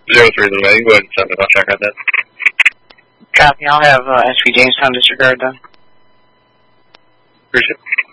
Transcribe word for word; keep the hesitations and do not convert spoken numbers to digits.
Zero three Lima, you can go ahead and send it. I'll check on that. Copy. I'll have uh, S P Jamestown disregard then. Appreciate it.